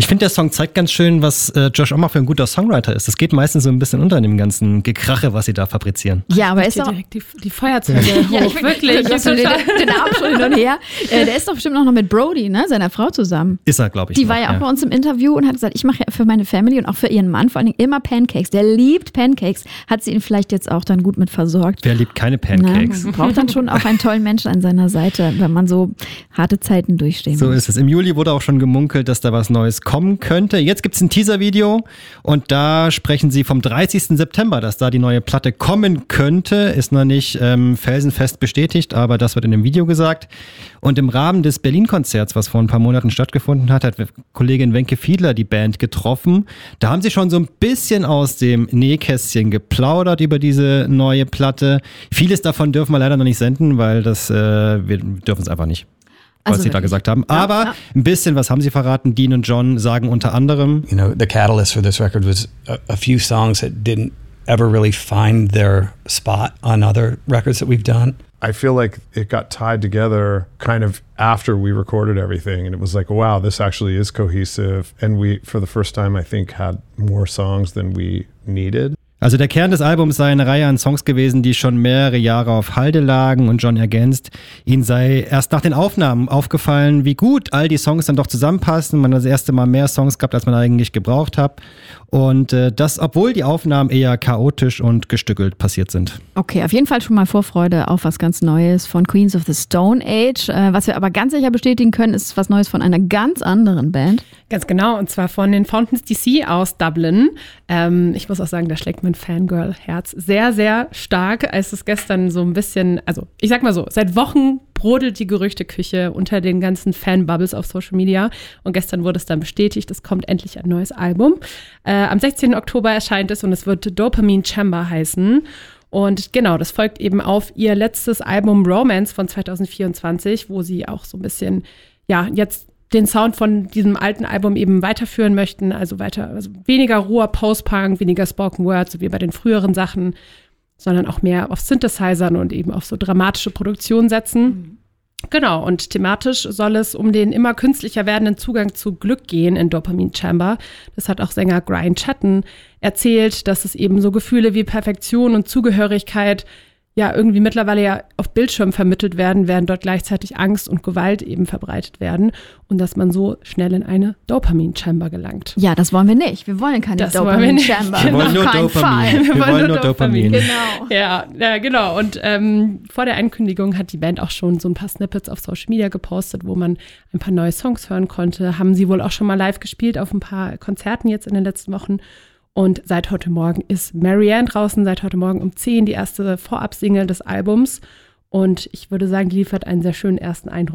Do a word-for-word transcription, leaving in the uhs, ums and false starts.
Ich finde, der Song zeigt ganz schön, was äh, Josh Homme für ein guter Songwriter ist. Das geht meistens so ein bisschen unter in dem ganzen Gekrache, was sie da fabrizieren. Ja, aber ist doch direkt die, die Feuerzeuge hoch, ja, ich wirklich. Ich den, den, den Arm schon hin und her. Äh, der ist doch bestimmt auch noch mit Brody, ne, seiner Frau zusammen. Ist er, glaube ich. Die noch, war ja auch ja. bei uns im Interview und hat gesagt, ich mache ja für meine Family und auch für ihren Mann vor allen Dingen immer Pancakes. Der liebt Pancakes. Hat sie ihn vielleicht jetzt auch dann gut mit versorgt? Wer liebt keine Pancakes? Na, man braucht dann schon auch einen tollen Menschen an seiner Seite, wenn man so harte Zeiten durchstehen So muss. ist es. Im Juli wurde auch schon gemunkelt, dass da was Neues kommen könnte. Jetzt gibt es ein Teaser-Video und da sprechen sie vom dreißigsten September, dass da die neue Platte kommen könnte. Ist noch nicht ähm, felsenfest bestätigt, aber das wird in dem Video gesagt. Und im Rahmen des Berlin-Konzerts, was vor ein paar Monaten stattgefunden hat, hat Kollegin Wenke Fiedler die Band getroffen. Da haben sie schon so ein bisschen aus dem Nähkästchen geplaudert über diese neue Platte. Vieles davon dürfen wir leider noch nicht senden, weil das äh, wir dürfen es einfach nicht. Was Also sie da wirklich? gesagt haben. Ja, Aber ja. ein bisschen, was haben sie verraten? Dean und John sagen unter anderem, You know, the catalyst for this record was a, a few songs that didn't ever really find their spot on other records that we've done. I feel like it got tied together kind of after we recorded everything, and it was like, wow, this actually is cohesive. And we, for the first time, I think, had more songs than we needed. also der Kern des Albums sei eine Reihe an Songs gewesen, die schon mehrere Jahre auf Halde lagen, und John ergänzt, ihnen sei erst nach den Aufnahmen aufgefallen, wie gut all die Songs dann doch zusammenpassen. Man hat das erste Mal mehr Songs gehabt, als man eigentlich gebraucht hat. Und äh, das, obwohl die Aufnahmen eher chaotisch und gestückelt passiert sind. Okay, auf jeden Fall schon mal Vorfreude auf was ganz Neues von Queens of the Stone Age. Äh, was wir aber ganz sicher bestätigen können, ist was Neues von einer ganz anderen Band. Ganz genau, und zwar von den Fountains D C aus Dublin. Ähm, ich muss auch sagen, da schlägt mein Fangirl-Herz sehr, sehr stark, als es gestern so ein bisschen, also ich sag mal so, seit Wochen brodelt die Gerüchteküche unter den ganzen Fanbubbles auf Social Media, und gestern wurde es dann bestätigt, es kommt endlich ein neues Album. Äh, am sechzehnten Oktober erscheint es und es wird Dopamine Chamber heißen. Und genau, das folgt eben auf ihr letztes Album Romance von zwanzig vierundzwanzig, wo sie auch so ein bisschen, ja, jetzt den Sound von diesem alten Album eben weiterführen möchten, also weiter, also weniger roher Post-Punk, weniger Spoken Word, so wie bei den früheren Sachen, sondern auch mehr auf Synthesizern und eben auf so dramatische Produktion setzen. Mhm. Genau, und thematisch soll es um den immer künstlicher werdenden Zugang zu Glück gehen in Dopamine Chamber. Das hat auch Sänger Brian Chatton erzählt, dass es eben so Gefühle wie Perfektion und Zugehörigkeit ja irgendwie mittlerweile ja auf Bildschirm vermittelt werden, während dort gleichzeitig Angst und Gewalt eben verbreitet werden, und dass man so schnell in eine Dopamine-Chamber gelangt. Ja, das wollen wir nicht. Wir wollen keine Das wollen wir nicht. Dopamine-Chamber. Wir wollen nur Auf keinen Dopamin. Fall. Wir wollen nur Dopamin. Genau. Ja, ja, genau. Und ähm, vor der Ankündigung hat die Band auch schon so ein paar Snippets auf Social Media gepostet, wo man ein paar neue Songs hören konnte. Haben sie wohl auch schon mal live gespielt auf ein paar Konzerten jetzt in den letzten Wochen. Und seit heute Morgen ist Marianne draußen, seit heute Morgen um zehn die erste Vorab-Single des Albums. Und ich würde sagen, die liefert einen sehr schönen ersten Eindruck.